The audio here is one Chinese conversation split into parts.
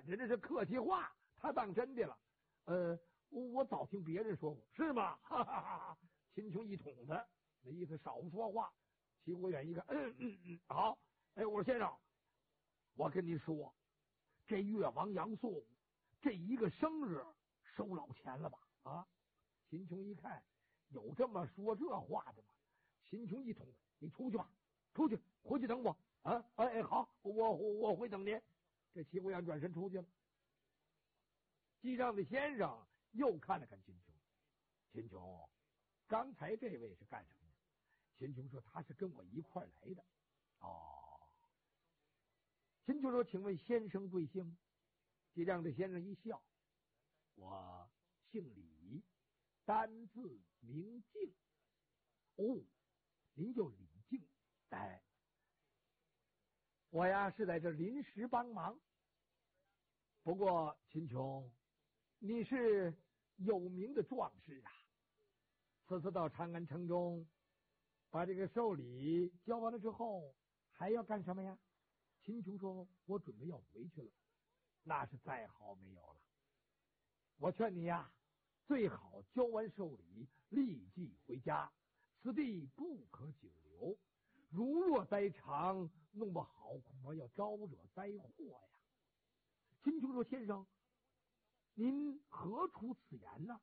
人家是客气话，他当真的了。我早听别人说过，是吗？哈哈哈！秦琼一捅他，那意思少说话。齐国远一看，好。哎，我说先生，我跟你说，这越王杨素这一个生日收老钱了吧？啊！秦琼一看，有这么说这话的吗？秦琼一捅，你出去吧，出去，回去等我啊！哎，好，我会等您。这齐国远转身出去了。记账的先生又看了看秦琼，秦琼，刚才这位是干什么的？秦琼说他是跟我一块来的。哦，秦琼说，请问先生贵姓？记账的先生一笑，我姓李，单字名敬。哦，您就李敬。哎，我呀是在这临时帮忙。不过秦琼，你是有名的壮士啊，此次到长安城中把这个寿礼交完了之后还要干什么呀？秦琼说，我准备要回去了。那是再好没有了。我劝你呀，最好交完寿礼立即回家，此地不可久留，如若待长，弄不好恐怕要招惹灾祸呀。秦琼说，先生，您何出此言呢？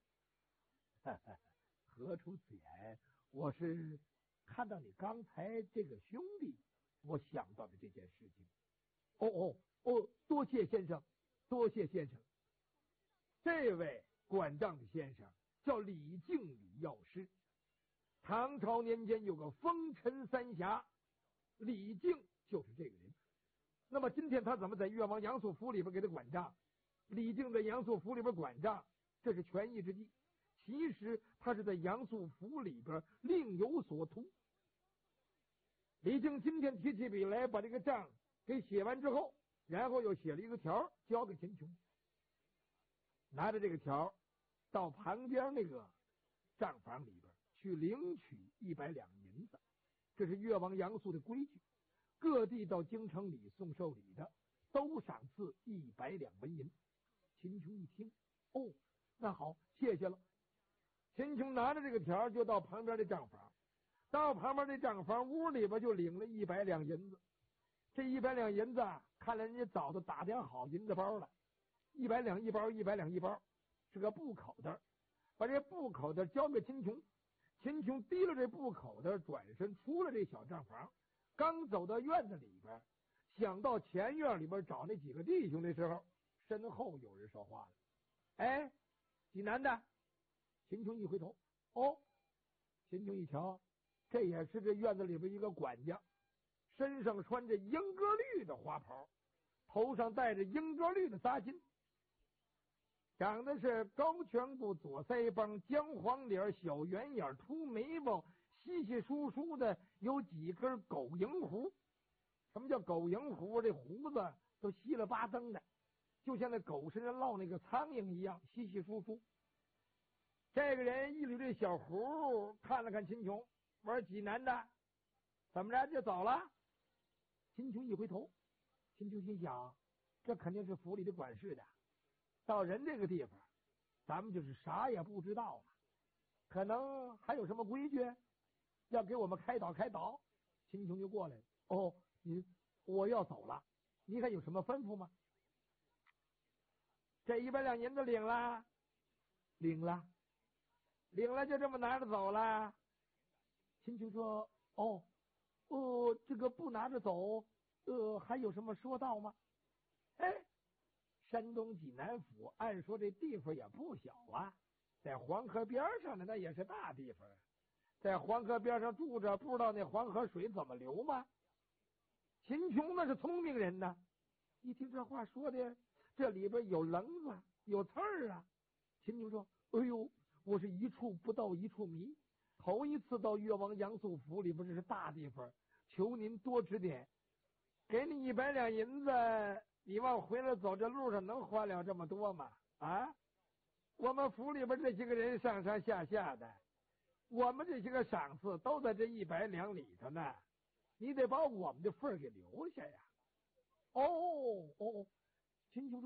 何出此言？我是看到你刚才这个兄弟，我想到的这件事情。多谢先生，多谢先生。这位管账的先生叫李敬，李药师。唐朝年间有个风尘三侠，李靖就是这个人。那么今天他怎么在越王杨素府里边给他管账？李靖在杨素府里边管账，这是权宜之计。其实他是在杨素府里边另有所图。李靖今天提起笔来，把这个账给写完之后，然后又写了一个条交给秦琼，拿着这个条到旁边那个账房里边去领取100两银子。这是越王杨素的规矩，各地到京城里送寿礼的都赏赐100两纹银。秦琼一听，那好，谢谢了。秦琼拿着这个条就到旁边的账房，到旁边的账房屋里边就领了100两银子。这100两银子看来人家早都打点好银子包了，100两一包，100两一包，是个布口袋。把这布口袋交给秦琼，秦琼提了这布口袋，转身出了这小账房。刚走到院子里边，想到前院里边找那几个弟兄的时候，身后有人说话了：“哎，济南的。”秦琼一回头，秦琼一瞧，这也是这院子里边一个管家，身上穿着英格绿的花袍，头上戴着英格绿的扎巾，长得是高颧部、左腮帮、姜黄脸、小圆眼、凸眉毛，稀稀疏疏的有几根狗蝇胡。什么叫狗蝇胡？这胡子都稀了巴登的，就像那狗身上落那个苍蝇一样，稀稀疏疏。这个人一捋这小胡，看了看秦琼，我说：“济南的，怎么着就走了？”秦琼一回头，秦琼心想，这肯定是府里的管事的，到人这个地方，咱们就是啥也不知道了，可能还有什么规矩要给我们开导开导。秦琼就过来了：“我要走了，你看有什么吩咐吗？”这100两银子领了，领了，就这么拿着走了。秦琼说：“这个不拿着走，还有什么说道吗？”山东济南府，按说这地方也不小啊，在黄河边上的那也是大地方，在黄河边上住着，不知道那黄河水怎么流吗？秦琼那是聪明人呢，一听这话说的，这里边有棱子，有刺儿啊。秦琼说：“我是一处不到一处迷，头一次到越王杨素府里边，这是大地方，求您多指点。给你100两银子，你往回来走，这路上能花了这么多吗？啊，我们府里边这些个人上上下下的，我们这些个赏赐都在这100两里头呢，你得把我们的份儿给留下呀。”秦琼说：“